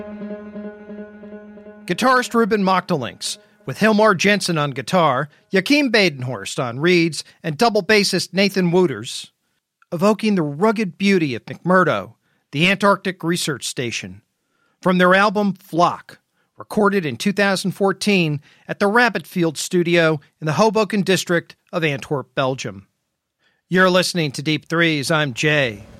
Guitarist Ruben Machtalinx, with Hilmar Jensen on guitar, Joachim Badenhorst on reeds, and double bassist Nathan Wooters, evoking the rugged beauty of McMurdo, the Antarctic Research Station, from their album Flock, recorded in 2014 at the Rabbit Field Studio in the Hoboken district of Antwerp, Belgium. You're listening to Deep Threes. I'm Jay.